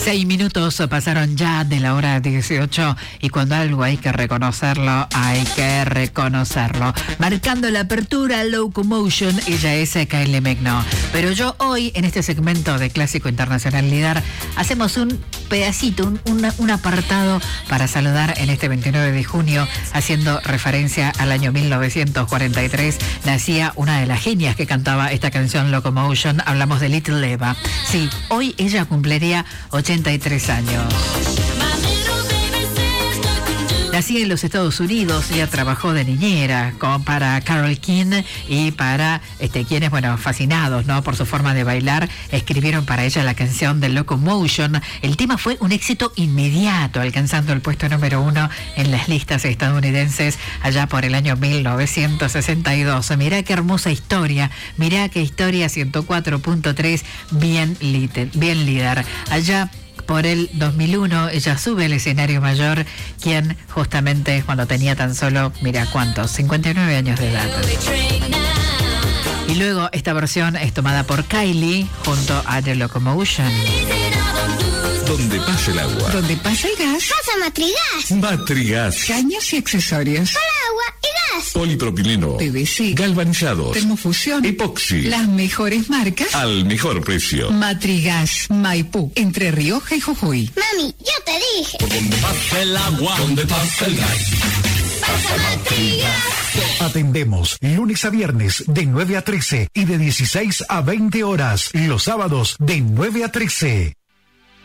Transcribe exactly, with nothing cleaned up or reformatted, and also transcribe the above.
Seis minutos pasaron ya de la hora dieciocho y cuando algo hay que reconocerlo, hay que reconocerlo. Marcando la apertura, Locomotion, ella es Kylie Minogue. Pero yo hoy, en este segmento de Clásico Internacional Líder, hacemos un pedacito, un, un, un apartado para saludar en este veintinueve de junio, haciendo referencia al año mil novecientos cuarenta y tres, nacía una de las genias que cantaba esta canción Locomotion. Hablamos de Little Eva. Sí, hoy ella cumpliría ochenta y tres años. Nacida en los Estados Unidos, ella trabajó de niñera como para Carole King y para este, quienes, bueno, fascinados, ¿no?, por su forma de bailar, escribieron para ella la canción de Locomotion. El tema fue un éxito inmediato, alcanzando el puesto número uno en las listas estadounidenses allá por el año mil novecientos sesenta y dos. Mirá qué hermosa historia, mirá qué historia. Ciento cuatro punto tres, bien, bien líder. Allá por el dos mil uno, ella sube al escenario mayor, quien justamente cuando tenía tan solo, mira cuántos, cincuenta y nueve años de edad. Y luego esta versión es tomada por Kylie junto a The Locomotion. Donde pasa el agua. Donde pasa el gas. Pasa Matrigas. Matrigas. Caños y accesorios. Para agua y gas. Polipropileno. P V C. Galvanizados. Termofusión. Epoxi. Las mejores marcas. Al mejor precio. Matrigas. Maipú. Entre Rioja y Jujuy. Mami, yo te dije. Donde pasa el agua. Donde pasa el gas. Pasa Matrigas. Atendemos lunes a viernes de nueve a trece y de dieciséis a veinte horas. Los sábados de nueve a trece.